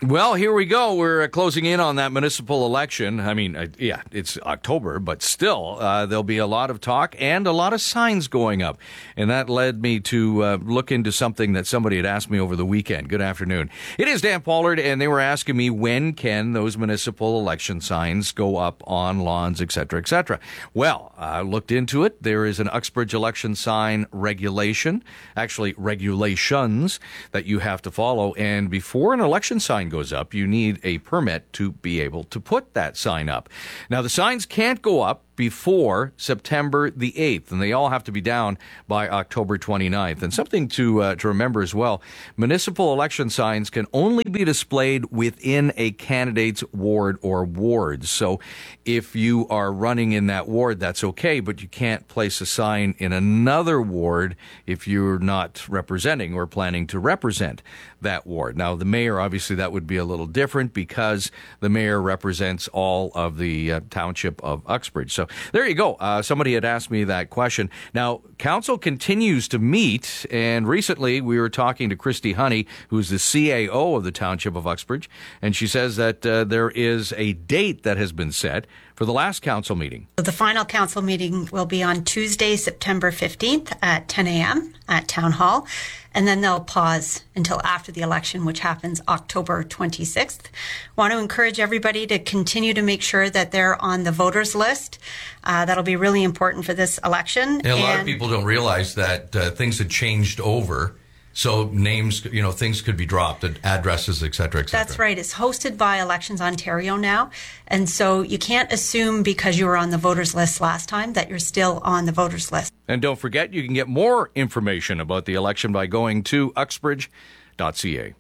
Well, here we go. We're closing in on that municipal election. I mean, it's October, but still, there'll be a lot of talk and a lot of signs going up. And that led me to look into something that somebody had asked me over the weekend. Good afternoon. It is Dan Pollard, and they were asking me, when can those municipal election signs go up on lawns, et cetera, et cetera? Well, I looked into it. There is an Uxbridge election sign regulation, actually regulations that you have to follow. And before an election sign goes up, you need a permit to be able to put that sign up. Now, the signs can't go up before September the 8th, and they all have to be down by October 29th. And something to remember as well, municipal election signs can only be displayed within a candidate's ward or wards. So if you are running in that ward, that's okay, but you can't place a sign in another ward if you're not representing or planning to represent that ward. Now, the mayor, obviously, that would be a little different because the mayor represents all of the township of Uxbridge. So there you go. Somebody had asked me that question. Now, council continues to meet, and recently we were talking to Christy Honey, who's the CAO of the township of Uxbridge, and she says that there is a date that has been set for the last council meeting. The final council meeting will be on Tuesday, September 15th at 10 a.m. at Town Hall. And then they'll pause until after the election, which happens October 26th. Want to encourage everybody to continue to make sure that they're on the voters list. That'll be really important for this election. And a lot of people don't realize that things had changed over. So names, things could be dropped, addresses, et cetera, et cetera. That's right. It's hosted by Elections Ontario now. And so you can't assume because you were on the voters list last time that you're still on the voters list. And don't forget, you can get more information about the election by going to uxbridge.ca.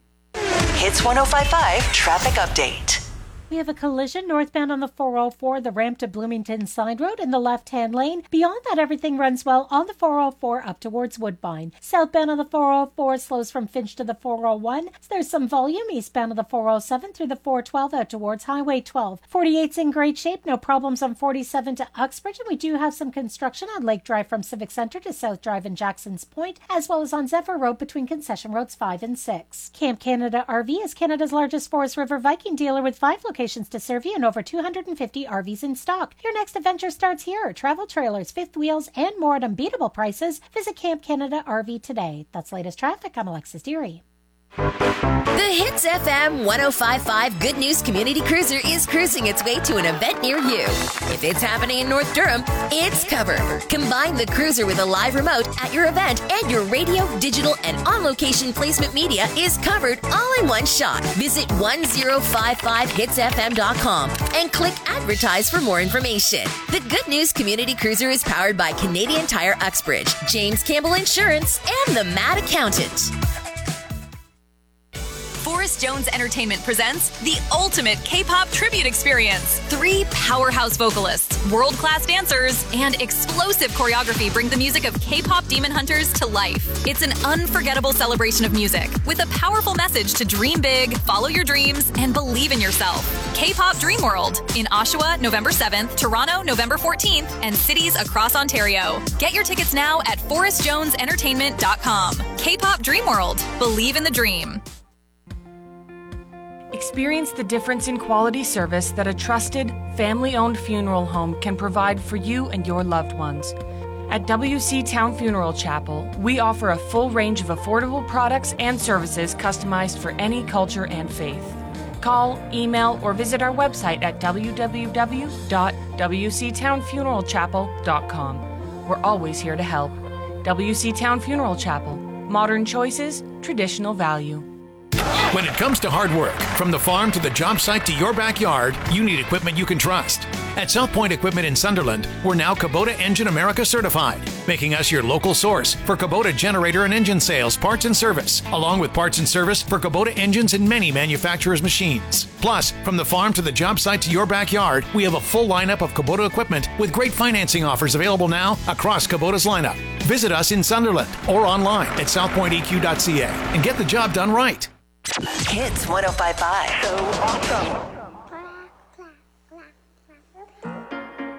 Hits 105.5 Traffic Update. We have a collision northbound on the 404, the ramp to Bloomington Side Road in the left-hand lane. Beyond that, everything runs well on the 404 up towards Woodbine. Southbound on the 404 slows from Finch to the 401. So there's some volume eastbound of the 407 through the 412 out towards Highway 12. 48's in great shape, no problems on 47 to Uxbridge, and we do have some construction on Lake Drive from Civic Center to South Drive and Jackson's Point, as well as on Zephyr Road between Concession Roads 5 and 6. Camp Canada RV is Canada's largest Forest River Viking dealer with 5 locations to serve you and over 250 RVs in stock. Your next adventure starts here. Travel trailers, fifth wheels, and more at unbeatable prices. Visit Camp Canada RV today. That's latest traffic. I'm Alexis Deary. The Hits FM 105.5 Good News Community Cruiser is cruising its way to an event near you. If it's happening in North Durham, it's covered. Combine the cruiser with a live remote at your event, and your radio, digital, and on-location placement media is covered all in one shot. Visit 1055hitsfm.com and click Advertise for more information. The Good News Community Cruiser is powered by Canadian Tire Uxbridge, James Campbell Insurance, and the Mad Accountant. Forrest Jones Entertainment presents the ultimate K-pop tribute experience. 3 powerhouse vocalists, world-class dancers, and explosive choreography bring the music of K-pop demon hunters to life. It's an unforgettable celebration of music with a powerful message to dream big, follow your dreams, and believe in yourself. K-pop Dream World in Oshawa, November 7th, Toronto, November 14th, and cities across Ontario. Get your tickets now at forrestjonesentertainment.com. K-pop Dream World. Believe in the dream. Experience the difference in quality service that a trusted, family-owned funeral home can provide for you and your loved ones. At WC Town Funeral Chapel, we offer a full range of affordable products and services customized for any culture and faith. Call, email, or visit our website at www.wctownfuneralchapel.com. We're always here to help. WC Town Funeral Chapel. Modern choices, traditional value. When it comes to hard work, from the farm to the job site to your backyard, you need equipment you can trust. At South Point Equipment in Sunderland, we're now Kubota Engine America certified, making us your local source for Kubota generator and engine sales, parts and service, along with parts and service for Kubota engines and many manufacturers' machines. Plus, from the farm to the job site to your backyard, we have a full lineup of Kubota equipment with great financing offers available now across Kubota's lineup. Visit us in Sunderland or online at southpointeq.ca and get the job done right. Hits 105.5. So awesome.